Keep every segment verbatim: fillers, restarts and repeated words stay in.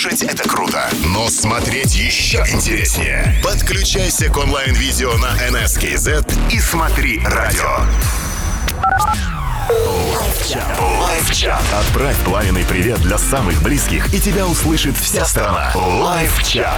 Слушать это круто, но смотреть еще интереснее. Подключайся к онлайн-видео на эн эс кей зет и смотри радио. Лайв-чат. Отправь пламенный привет для самых близких, и тебя услышит вся страна. Лайв-чат.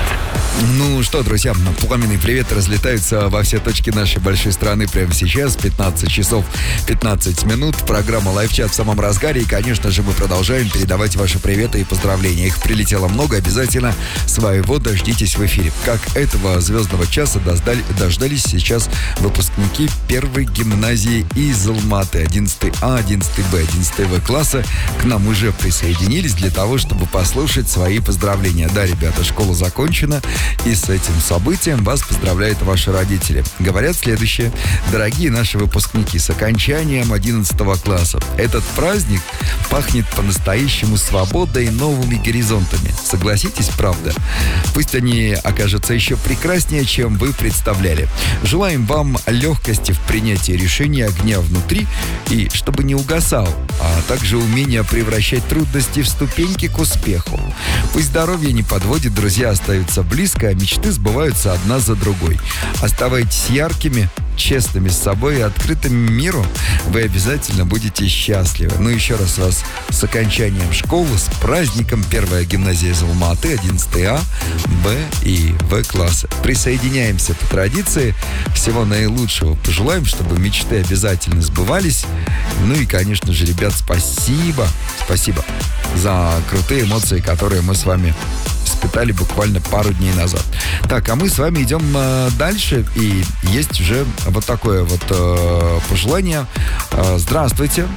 Ну что, друзья, пламенные приветы разлетаются во все точки нашей большой страны прямо сейчас. пятнадцать часов пятнадцать минут. Программа «Лайв-чат» в самом разгаре. И, конечно же, мы продолжаем передавать ваши приветы и поздравления. Их прилетело много. Обязательно своего дождитесь в эфире. Как этого звездного часа дождали, дождались сейчас выпускники первой гимназии из Алматы. одиннадцатый А, одиннадцатый Б, одиннадцатый В класса к нам уже присоединились для того, чтобы послушать свои поздравления. Да, ребята, школа закончена. И с этим событием вас поздравляют ваши родители. Говорят следующее. Дорогие наши выпускники, с окончанием одиннадцатого класса. Этот праздник пахнет по-настоящему свободой и новыми горизонтами. Согласитесь, правда? Пусть они окажутся еще прекраснее, чем вы представляли. Желаем вам легкости в принятии решений, огня внутри, и чтобы не угасал, а также умения превращать трудности в ступеньки к успеху. Пусть здоровье не подводит, друзья остаются близко, а мечты сбываются одна за другой. Оставайтесь яркими, честными с собой и открытыми миру, вы обязательно будете счастливы. Ну, еще раз вас с окончанием школы, с праздником. Первая гимназия из Алматы, одиннадцатый А, Б и В классы. Присоединяемся по традиции. Всего наилучшего пожелаем, чтобы мечты обязательно сбывались. Ну и, конечно же, ребят, спасибо, спасибо за крутые эмоции, которые мы с вами испытали буквально пару дней назад. Так, а мы с вами идем э, дальше. И есть уже вот такое вот э, пожелание. Э, здравствуйте.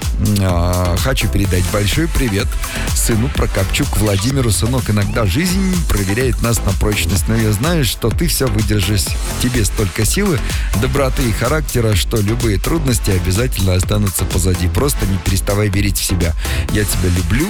Э, хочу передать большой привет сыну Прокопчук Владимиру. Сынок, иногда жизнь проверяет нас на прочность. Но я знаю, что ты все выдержишь. Тебе столько силы, доброты и характера, что любые трудности обязательно останутся позади. Просто не переставай верить в себя. Я тебя люблю.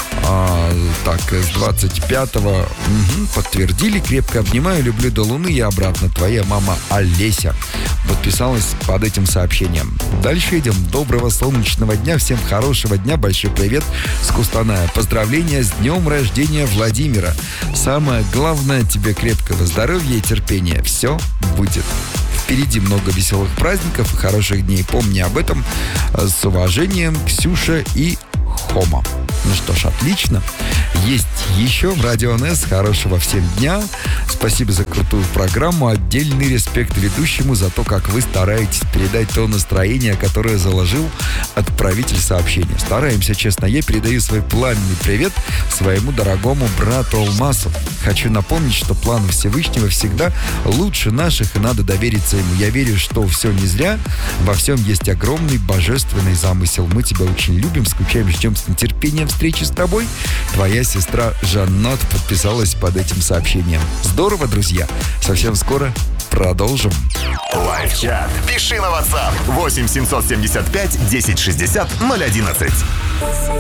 А, так, с двадцать пятого угу, подтвердили. Крепко обнимаю, люблю до луны и обратно. Твоя мама Олеся подписалась под этим сообщением. Дальше идем. Доброго солнечного дня. Всем хорошего дня. Большой привет с Кустаная. Поздравления с днем рождения Владимира. Самое главное, тебе крепкого здоровья и терпения. Все будет. Впереди много веселых праздников и хороших дней. Помни об этом. С уважением, Ксюша и Хома. Ну что ж, отлично. Есть еще в Радио НС. Хорошего всем дня. Спасибо за крутую программу. Отдельный респект ведущему за то, как вы стараетесь передать то настроение, которое заложил отправитель сообщения. Стараемся, честно. Я передаю свой пламенный привет своему дорогому брату Алмасу. Хочу напомнить, что планы Всевышнего всегда лучше наших, и надо довериться ему. Я верю, что все не зря. Во всем есть огромный божественный замысел. Мы тебя очень любим, скучаем, ждем с нетерпением встречи с тобой. Твоя сестра Жаннат подписалась под этим сообщением. Здорово, друзья. Совсем скоро продолжим. Лайв-чат. Пиши на WhatsApp восемь семьсот семьдесят пять десять шестьдесят ноль одиннадцать.